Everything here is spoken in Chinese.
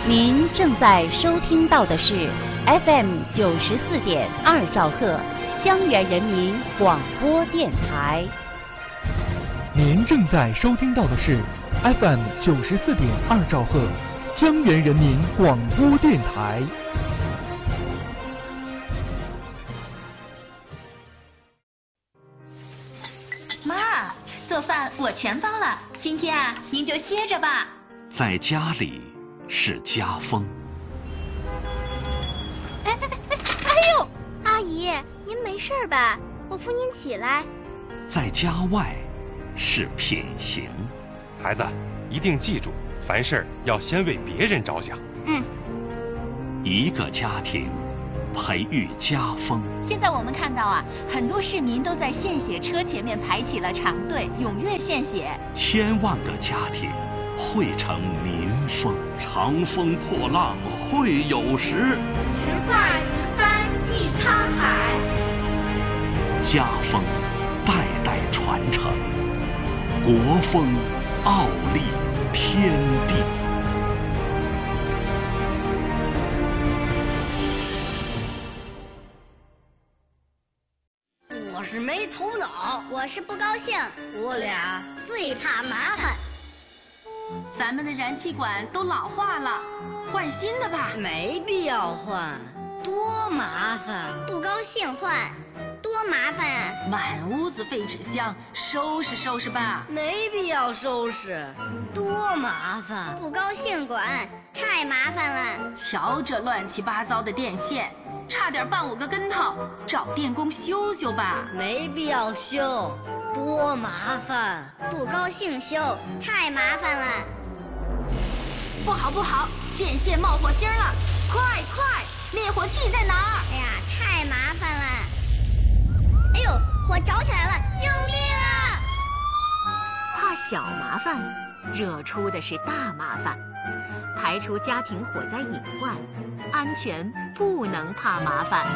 您正在收听到的是 FM 94.2兆赫江源人民广播电台。 您正在收听到的是 FM 94.2兆赫江源人民广播电台。 妈，做饭我全包了，今天啊，您就歇着吧。 在家里是家风。 哎呦，阿姨，您没事吧？我扶您起来。 在家外是品行。 孩子，一定记住，凡事要先为别人着想。 一个家庭培育家风。 现在我们看到啊，很多市民都在献血车前面排起了长队，踊跃献血。 千万个家庭汇成民风，长风破浪会有时， 群化云帆济沧海。 家风代代传承，国风傲立天地。 我是没头脑， 我是不高兴， 我俩最怕麻烦。 咱们的燃气管都老化了，换新的吧。 没必要换，多麻烦。 不高兴换，多麻烦啊！ 满屋子废纸箱，收拾收拾吧。 没必要收拾，多麻烦。 不高兴管，太麻烦了。 瞧这乱七八糟的电线，差点绊我个跟头，找电工修修吧。 没必要修，多麻烦。 不高兴修，太麻烦了。 不好不好，电线冒火星了，快快，灭火器在哪儿？ 哎呀，太麻烦了。哎呦，火着起来了，救命啊！ 怕小麻烦，惹出的是大麻烦。排除家庭火灾隐患，安全不能怕麻烦。